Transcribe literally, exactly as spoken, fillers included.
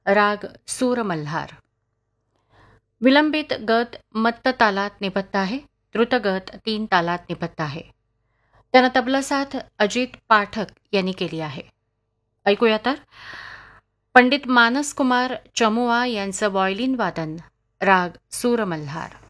राग सूर मल्हार. विलंबित गत मत्त तालात निबद्ध आहे. द्रुतगत तीन तालात निबद्ध आहे. त्यानं तबला साथ अजित पाठक यांनी केली आहे. ऐकूया तर पंडित मानस कुमार चमुआ यांचं वॉयलिन वादन राग सूर मल्हार.